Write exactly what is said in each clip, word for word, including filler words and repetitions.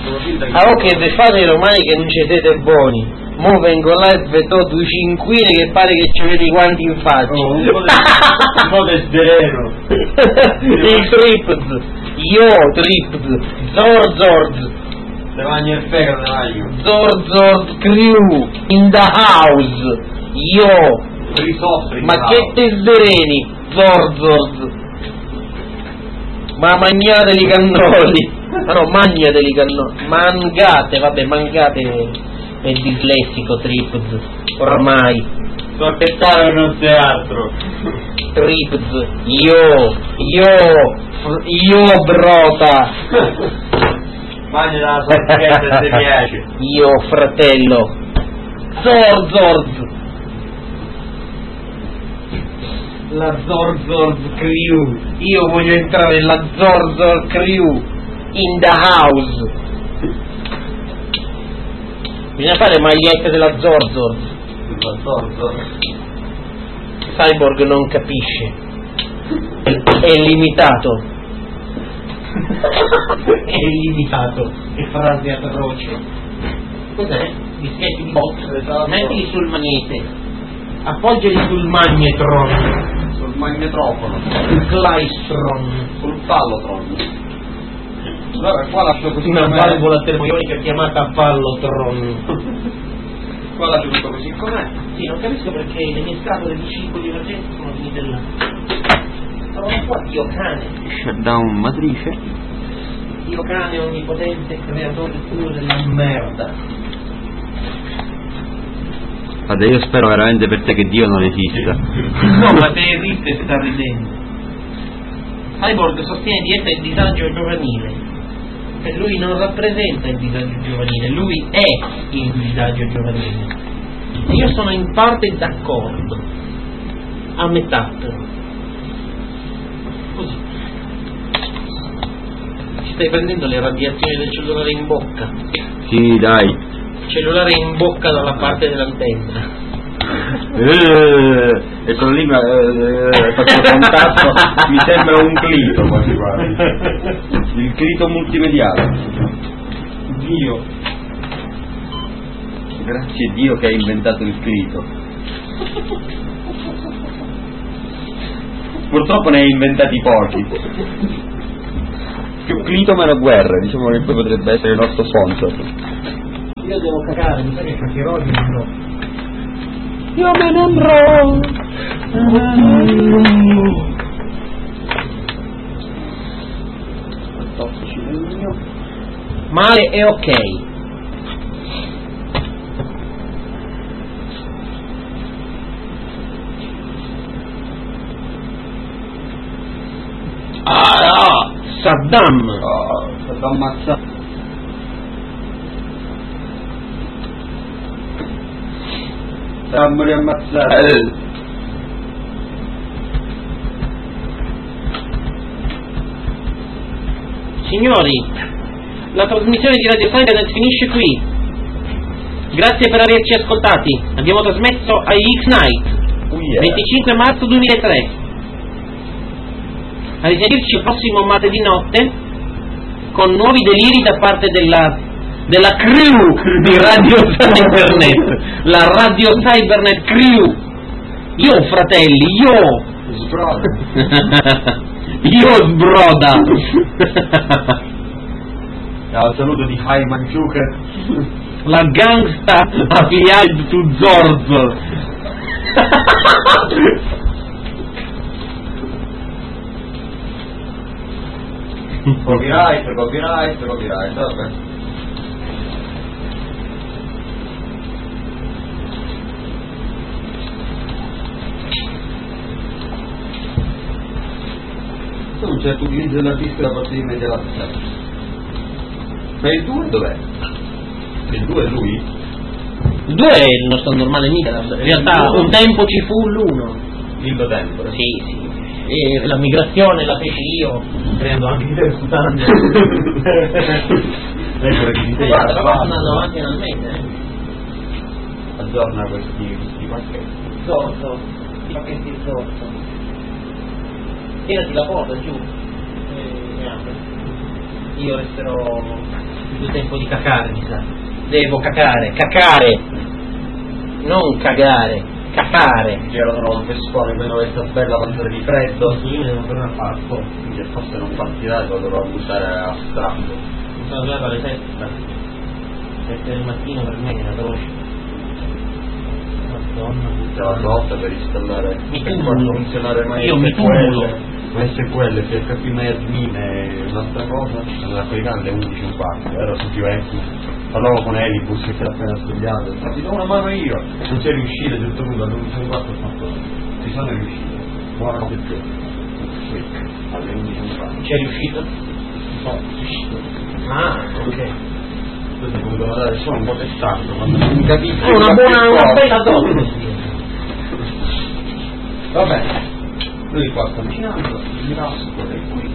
Ah, ok, vi fate i romani che non ci siete buoni. Mo vengo là e vedo due cinquine che pare che ci vedi quanti in faccia. Oh, un po' del sereno. Il trips, io trips, zor zorz. Le magni il fegato, le magni. Zor zorz crew, in the house. Io. Risoffri. Ma che te sdereni, zor zorz. Ma mangiate i cannoli. Ma no, mangiate i cannoli. Mangate, vabbè, mangate. È dislessico Trips, ormai. So aspettare non c'è altro. Trips, io, io, io brota. Mangia la sorpresa se ti piace. Io fratello. Zor Zorz. La Zor Zorz Crew. Io voglio entrare nella Zor Zorz Crew. In the house. Bisogna fare magliette della Zorzor. La Zorzor. Cyborg non capisce. È limitato. È limitato. Che frase atroce. Cos'è? Dischetti di box. Mettili sul magnete. Appoggiali sul magnetron. Sul magnetrofono. Sul Clystron. Sul pallotron. Allora qua lascio così Una com'è. valvola termoionica chiamata pallotron. Qua lascio tutto così com'è. Sì, non capisco perché le mie scatole di cibo di emergenza sono finite là. Sono qua, Dio cane. Shutdown matrice. Dio cane onnipotente, creatore tuo della merda. Guarda, io spero veramente per te che Dio non esista. No, ma te esiste e sta ridendo. Cyborg sostiene di essere il disagio giovanile. E lui non rappresenta il disagio giovanile, lui è il disagio giovanile. E io sono in parte d'accordo. A metà però. Così. Ci stai prendendo le radiazioni del cellulare in bocca. Sì, dai. Cellulare in bocca dalla parte dell'antenna. Eh, e sono lì ma eh, faccio contatto, mi sembra un clito quasi quasi. Il clito multimediale. Dio. Grazie a Dio che ha inventato il clito. Purtroppo ne ha inventati pochi. Più clito meno guerre, diciamo che poi potrebbe essere il nostro sponsor. Io devo cagare, mi sa che caccherò di no. Io me ne andrò. Male è ok. Ah, no. Saddam. Oh, è stato ammazzato. Stiamo riammazzati. Eh. Signori, la trasmissione di Radio Cybernet finisce qui. Grazie per averci ascoltati. Abbiamo trasmesso ai X-Night, Oh yeah. venticinque marzo duemilatré. A risentirci il prossimo martedì notte con nuovi deliri da parte della della crew di Radio Cybernet, la Radio Cybernet crew. Io fratelli, io Sbroda. io sbroda. Ciao, saluto di Hyman Juker. La gangsta affiliate to Zorzo. Copyright, copyright, copyright, vabbè. Tu un certo utilizzo dell'artista da parte di Mediaset. Ma il due dov'è? Il due è lui? Il due è il nostro normale Nicolas. In realtà un tempo ci fu l'uno. Il tempo. Sì, sì. E la migrazione la feci io, creando anche delle putane. Ecco che ti sei Guarda, però sta andando avanti finalmente, eh. aggiorna questi, questi pacchetti. Zorzo, i pacchetti di Zorzo. Tirati la porta giù. E mi apre. Io resterò più tempo di cacare, mi sa. Devo cacare, cacare, non cagare, cacare. C'erano un pescone per questa bella panzera di freddo. Io mi devo tornare a fare un po'. Quindi forse non partirà, lo dovrò buttare a strambo. Mi sono svegliato alle sette. sette del mattino per me è una croce. Madonna. C'è la volta per installare Mi per tumulo. far funzionare mai Io mi tumulo. S Q L, P H P Admin e un'altra cosa, andare a caricare alle undici e un quarto, ero tutti vecchi, parlavo con Elibus che si era appena svegliato, ti do una mano io, non sei riuscito, a un certo punto alle undici e un quarto ho fatto, ci sono riuscito, buonanotte a te, alle undici e un quarto. Ci è riuscito? No, riuscito. Ah, ok. Questo come devo dare solo un po' testato, quando non capisco. È una buona, una bella donna. Va bene. Noi qua sta avvicinando, il mirascolo è qui.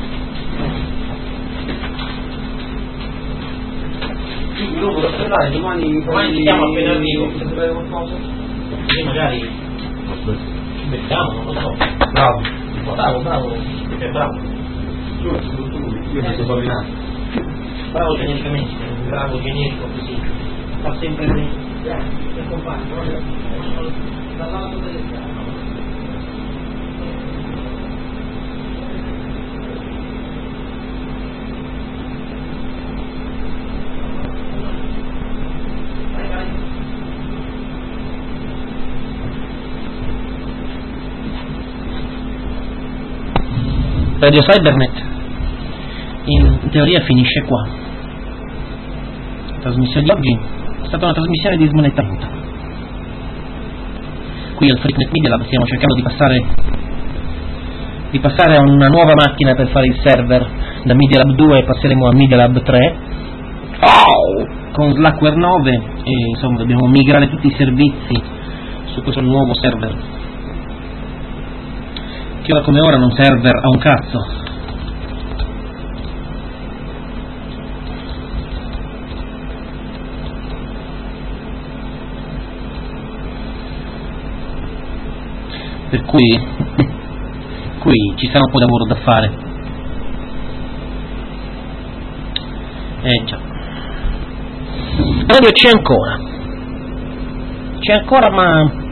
Quindi non lo aspettare, domani Domani ci siamo appena arrivo, se sapete qualcosa. Sì, magari ci becchiamo, non lo so. Bravo. Bravo, bravo, perché è bravo. Tu, tu, tu, io mi sto dominando. Bravo genericamente, bravo generico così. Fa sempre bene. Grazie, compagno. Dall'alto delle strade. Radio Cybernet in teoria finisce qua. La trasmissione di oggi è stata una trasmissione di smonettamento. Qui al Freaknet Media Lab stiamo cercando di passare di passare a una nuova macchina per fare il server. Da Media Lab due passeremo a Media Lab tre con Slackware nove e insomma dobbiamo migrare tutti i servizi su questo nuovo server che ora come ora non server a un cazzo. Per cui qui ci sarà un po' di lavoro da fare. Eh già. Radio c'è ancora. C'è ancora ma